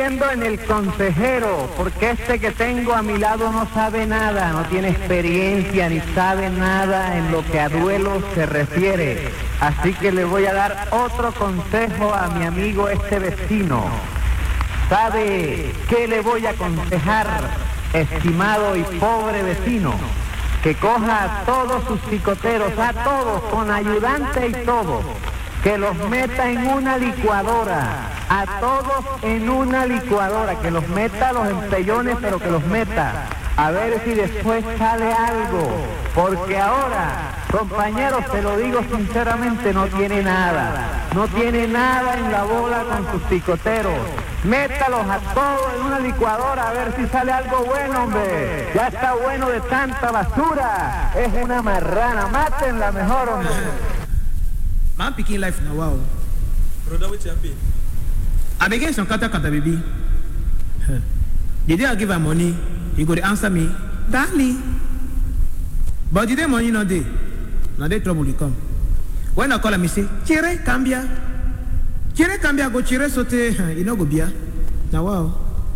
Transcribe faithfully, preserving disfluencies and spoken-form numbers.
convirtiendo en el consejero, porque este que tengo a mi lado no sabe nada, no tiene experiencia ni sabe nada en lo que a duelo se refiere. Así que le voy a dar otro consejo a mi amigo este vecino. ¿Sabe qué le voy a aconsejar, estimado y pobre vecino? Que coja a todos sus picoteros, a todos, con ayudante y todo, que los meta en una licuadora, a todos en una licuadora, que los meta a los empellones, pero que los meta, a ver si después sale algo, porque ahora, compañeros, te lo digo sinceramente, no tiene nada, no tiene nada en la bola con sus picoteros. Métalos a todos en una licuadora a ver si sale algo bueno, hombre. Ya está bueno de tanta basura. Es una marrana, mátenla mejor, hombre. Man picking life now, wow. Brother, what's happening? I begin some kata kata baby. Huh. The day I give her money, he go to answer me, darling. But the day money not there, now day trouble will come. When I call him, he say, Chire, cambia. Chire, cambia, go chire sote, you know go bia. Now wow.